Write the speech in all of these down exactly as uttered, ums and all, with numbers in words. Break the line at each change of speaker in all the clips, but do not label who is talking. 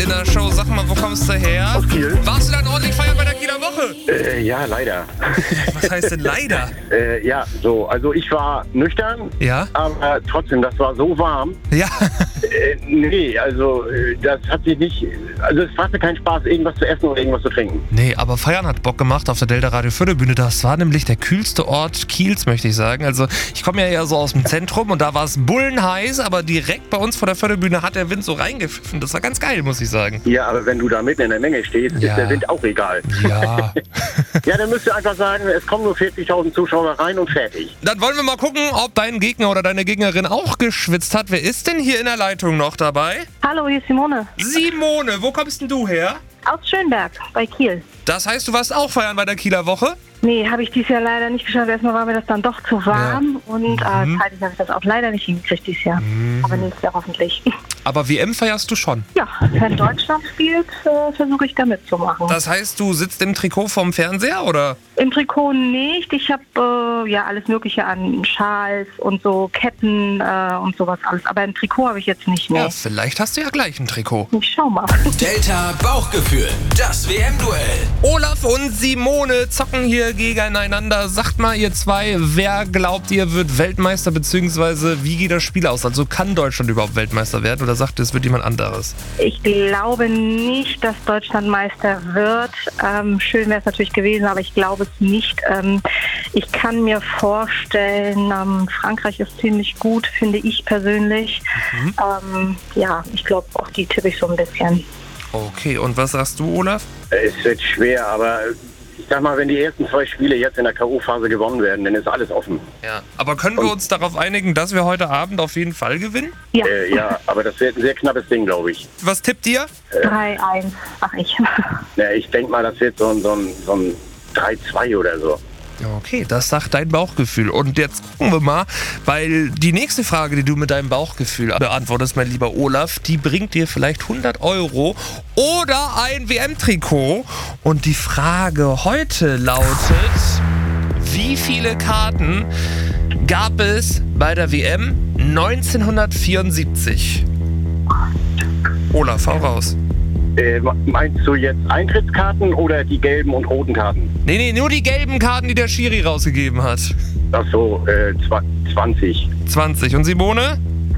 in der Show. Sag mal, wo kommst du her?
Aus Kiel.
Warst du dann ordentlich feiern bei der Kieler Woche?
Äh, ja, leider.
Was heißt denn leider?
äh, ja, so, also ich war nüchtern,
Ja?
aber trotzdem, das war so warm.
Ja.
Äh, nee, also äh, das hat sich nicht, also es machte keinen Spaß, irgendwas zu essen oder irgendwas zu trinken.
Nee, aber feiern hat Bock gemacht auf der Delta Radio Förderbühne. Das war nämlich der kühlste Ort Kiels, möchte ich sagen. Also ich komme ja eher so aus dem Zentrum und da war es bullenheiß, aber direkt bei uns vor der Förderbühne hat der Wind so reingepfiffen. Das war ganz geil, muss ich sagen.
Ja, aber wenn du da mitten in der Menge stehst,
Ja.
ist der Wind auch egal.
Ja.
Ja, dann müsst ihr einfach sagen, es kommen nur vierzigtausend Zuschauer rein und fertig.
Dann wollen wir mal gucken, ob dein Gegner oder deine Gegnerin auch geschwitzt hat. Wer ist denn hier in der Leitung noch dabei?
Hallo, hier ist Simone.
Simone, wo kommst denn du her?
Aus Schönberg bei Kiel.
Das heißt, du warst auch feiern bei der Kieler Woche?
Nee, habe ich dieses Jahr leider nicht geschafft. Erstmal war mir das dann doch zu warm und äh, zeitlich habe ich das auch leider nicht hingekriegt dieses Jahr. Aber nächstes Jahr hoffentlich.
Aber W M feierst du schon.
Ja, wenn Deutschland spielt, äh, versuche ich da mitzumachen.
Das heißt, du sitzt im Trikot vorm Fernseher, oder?
Im Trikot nicht. Ich habe äh, ja alles Mögliche an Schals und so Ketten äh, und sowas alles. Aber ein Trikot habe ich jetzt nicht mehr.
Ja, vielleicht hast du ja gleich ein Trikot.
Ich schau mal.
Delta Bauchgefühl, das W M-Duell.
Olaf und Simone zocken hier gegeneinander. Sagt mal, ihr zwei, wer glaubt ihr wird Weltmeister, beziehungsweise wie geht das Spiel aus? Also kann Deutschland überhaupt Weltmeister werden oder sagt ihr, es wird jemand anderes?
Ich glaube nicht, dass Deutschland Meister wird. Ähm, schön wäre es natürlich gewesen, aber ich glaube es nicht. Ähm, ich kann mir vorstellen, ähm, Frankreich ist ziemlich gut, finde ich persönlich. Mhm. Ähm, ja, ich glaube, auch die tippe ich so ein bisschen.
Okay, und was sagst du, Olaf?
Es wird schwer, aber ich sag mal, wenn die ersten zwei Spiele jetzt in der K O-Phase gewonnen werden, dann ist alles offen.
Ja, aber können wir uns darauf einigen, dass wir heute Abend auf jeden Fall gewinnen?
Ja,
Äh, ja, aber das wird ein sehr knappes Ding, glaube ich.
Was tippt ihr?
drei eins, ach ich.
Ja, ich denke mal, das wird so ein, so ein, so ein drei zwei oder so.
Okay, das sagt dein Bauchgefühl. Und jetzt gucken wir mal, weil die nächste Frage, die du mit deinem Bauchgefühl beantwortest, mein lieber Olaf, die bringt dir vielleicht hundert Euro oder ein W M-Trikot. Und die Frage heute lautet, wie viele Karten gab es bei der W M neunzehnhundertvierundsiebzig? Olaf, hau raus.
Äh, meinst du jetzt Eintrittskarten oder die gelben und roten Karten?
Nee, nee, nur die gelben Karten, die der Schiri rausgegeben hat.
Ach so, äh, zwanzig.
zwanzig. Und Simone?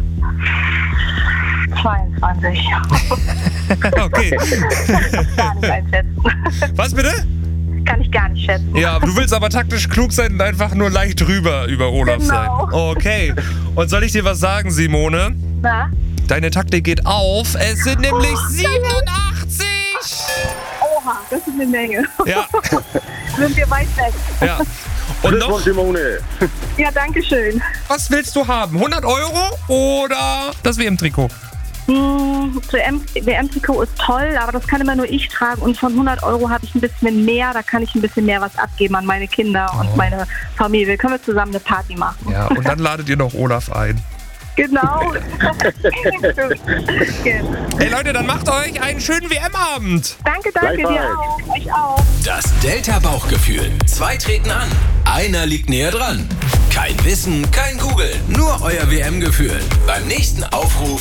zweiundzwanzig.
Okay.
Gar nicht einschätzen.
Was bitte?
Kann ich gar nicht schätzen.
Ja, du willst aber taktisch klug sein und einfach nur leicht drüber über Olaf
Genau.
sein. Okay. Und soll ich dir was sagen, Simone?
Na?
Deine Taktik geht auf. Es sind nämlich siebenundachtzig.
Oha, das ist eine Menge.
Ja,
Sind wir weit weg.
ja. Und
Glückwunsch,
noch,
Simone.
Ja, danke schön.
was willst du haben? hundert Euro oder das W M-Trikot?
Hm, W M-Trikot ist toll, aber das kann immer nur ich tragen. Und von hundert Euro habe ich ein bisschen mehr. Da kann ich ein bisschen mehr was abgeben an meine Kinder
Oh.
und meine Familie. Können wir zusammen eine Party machen.
Ja, und dann ladet ihr noch Olaf ein.
Genau.
Hey Leute, dann macht euch einen schönen W M-Abend.
Danke, danke, dir
Gleichfalls.
auch. Euch auch.
Das Delta Bauchgefühl. Zwei treten an. Einer liegt näher dran. Kein Wissen, kein Googeln, nur euer W M-Gefühl. Beim nächsten Aufruf